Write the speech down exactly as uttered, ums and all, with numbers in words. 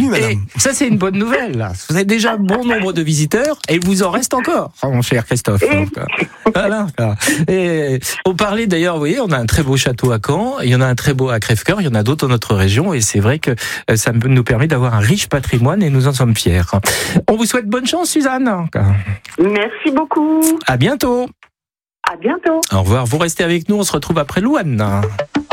bienvenue, madame. Et ça, c'est une bonne nouvelle. Là. Vous avez déjà un bon nombre de visiteurs et il vous en reste encore, mon cher Christophe. Donc, voilà. Et on parlait d'ailleurs, vous voyez, on a un très beau château à Caen, il y en a un très beau à Crèvecoeur, il y en a d'autres dans notre région et c'est vrai que ça nous permet d'avoir un riche patrimoine et nous en sommes fiers. On vous souhaite bonne chance, Suzanne. Merci beaucoup. À bientôt. À bientôt. Au revoir. Vous restez avec nous. On se retrouve après Louane.